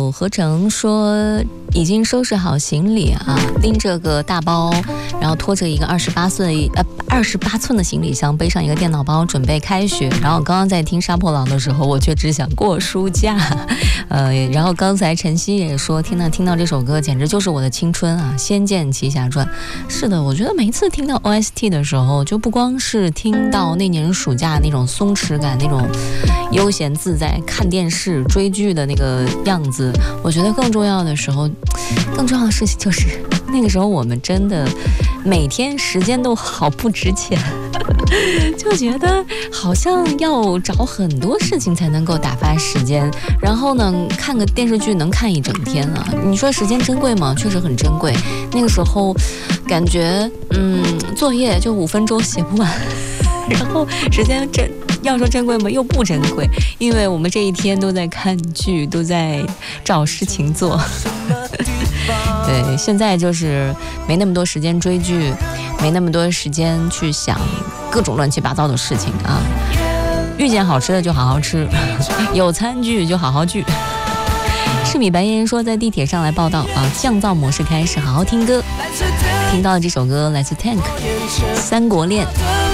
有合成说已经收拾好行李啊，拎着个大包，然后拖着一个28寸的行李箱，背上一个电脑包，准备开学。然后刚刚在听杀破狼的时候，我却只想过暑假。然后刚才晨曦也说，听到这首歌简直就是我的青春啊，《仙剑奇侠传》。是的，我觉得每一次听到 OST 的时候，就不光是听到那年暑假那种松弛感，那种悠闲自在看电视追剧的那个样子，我觉得更重要的事情就是那个时候我们真的每天时间都好不值钱，就觉得好像要找很多事情才能够打发时间，然后呢看个电视剧能看一整天啊。你说时间珍贵吗？确实很珍贵。那个时候感觉作业就5分钟写不完，然后时间要说珍贵吗？又不珍贵，因为我们这一天都在看剧，都在找事情做。对，现在就是没那么多时间追剧，没那么多时间去想各种乱七八糟的事情啊。遇见好吃的就好好吃，有餐具就好好聚。赤米白烟说在地铁上来报道啊，降噪模式开始，好好听歌。听到的这首歌来自 Tank 三国恋。